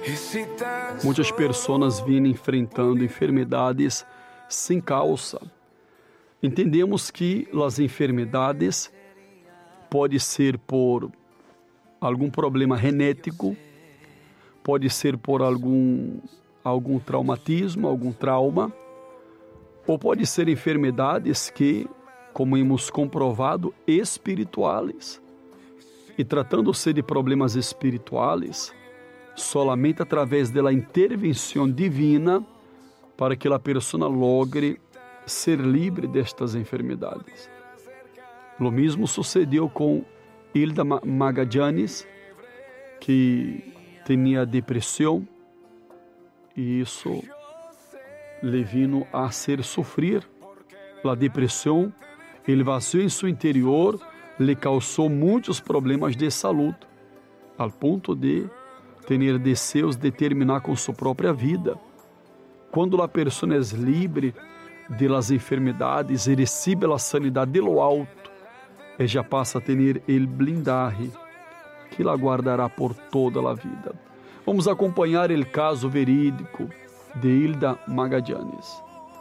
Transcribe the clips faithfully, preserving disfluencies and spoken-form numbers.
Muitas pessoas vêm enfrentando enfermidades sem causa. Entendemos que as enfermidades podem ser por algum problema genético, pode ser por algum, algum traumatismo, algum trauma, ou pode ser enfermidades que, como hemos comprovado, espirituais. E tratando-se de problemas espirituais, solamente através da intervenção divina para que a pessoa logre ser livre destas enfermidades. O mesmo sucedeu com Hilda Magallanes, que tinha depressão, e isso lhe vino a ser sofrer. A depressão, o vazio em seu interior, lhe causou muitos problemas de saúde, ao ponto de ter desejos de terminar com sua própria vida. Quando a pessoa é livre de las enfermidades e recebe a sanidade de lo alto, ela passa a ter el blindaje que la guardará por toda a vida. Vamos acompanhar o caso verídico de Hilda Magallanes.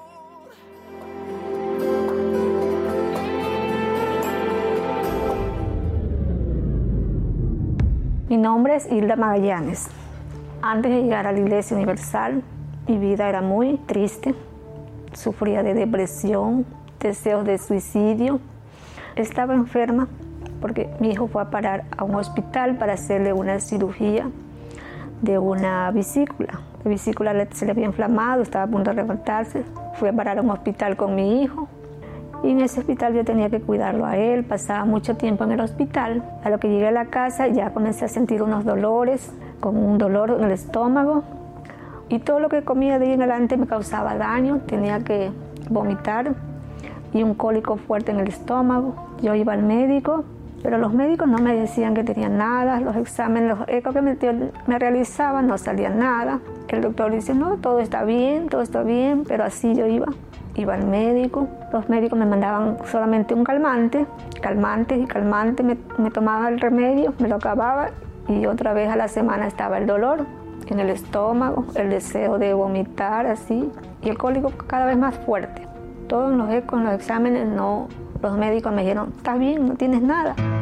Mi nombre es Hilda Magallanes. Antes de llegar a la Iglesia Universal, mi vida era muy triste. Sufría de depresión, deseos de suicidio. Estaba enferma porque mi hijo fue a parar a un hospital para hacerle una cirugía de una vesícula. La vesícula se le había inflamado, estaba a punto de reventarse. Fui a parar a un hospital con mi hijo. Y en ese hospital yo tenía que cuidarlo a él, pasaba mucho tiempo en el hospital. A lo que llegué a la casa ya comencé a sentir unos dolores, como un dolor en el estómago. Y todo lo que comía de ahí en adelante me causaba daño, tenía que vomitar y un cólico fuerte en el estómago. Yo iba al médico, pero los médicos no me decían que tenía nada. Los exámenes, los ecos que me, me realizaban no salían nada. El doctor dice, no, todo está bien, todo está bien, pero así yo iba. Iba al médico, los médicos me mandaban solamente un calmante, calmantes y calmantes, me, me tomaba el remedio, me lo acababa y otra vez a la semana estaba el dolor en el estómago, el deseo de vomitar así y el cólico cada vez más fuerte. Todos los ecos, los exámenes, no, los médicos me dijeron, estás bien, no tienes nada.